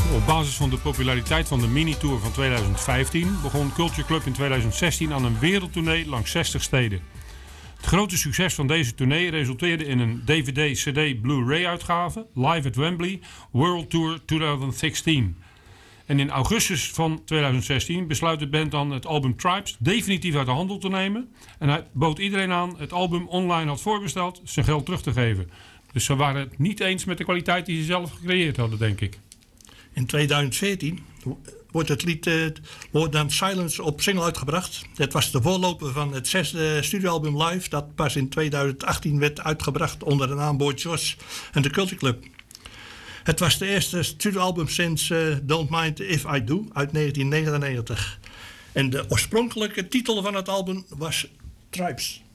Op basis van de populariteit van de mini-tour van 2015 begon Culture Club in 2016 aan een wereldtournee langs 60 steden. Het grote succes van deze tournee resulteerde in een DVD, CD, Blu-ray uitgave, Live at Wembley, World Tour 2016. En in augustus van 2016 besluit de band dan het album Tribes definitief uit de handel te nemen. En hij bood iedereen aan het album online had voorbesteld zijn geld terug te geven. Dus ze waren het niet eens met de kwaliteit die ze zelf gecreëerd hadden, denk ik. In 2014 wordt het lied More Than Silence op single uitgebracht. Het was de voorloper van het 6e studioalbum Live, dat pas in 2018 werd uitgebracht onder de naam Boy George en de Culture Club. Het was de eerste studioalbum sinds Don't Mind If I Do uit 1999. En de oorspronkelijke titel van het album was Tribes.